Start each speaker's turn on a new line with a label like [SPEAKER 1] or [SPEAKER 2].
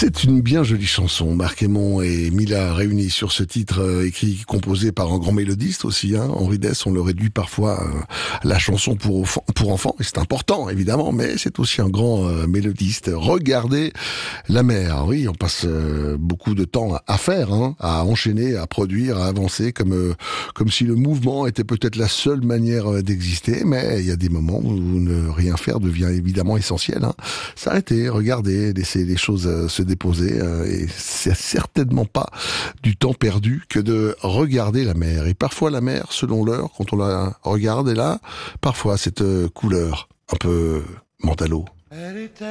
[SPEAKER 1] C'est une bien jolie chanson. Marc Aymon et Mila réunis sur ce titre écrit, composé par un grand mélodiste aussi. Henri Dess, on le réduit parfois à la chanson pour enfants. Et c'est important, évidemment, mais c'est aussi un grand mélodiste. Regardez la mer. Oui, on passe beaucoup de temps à faire, à enchaîner, à produire, à avancer, comme si le mouvement était peut-être la seule manière d'exister. Mais il y a des moments où ne rien faire devient évidemment essentiel. S'arrêter, regarder, laisser les choses se déposer, et c'est certainement pas du temps perdu que de regarder la mer. Et parfois la mer, selon l'heure, quand on la regarde, elle a parfois cette couleur un peu mentalo.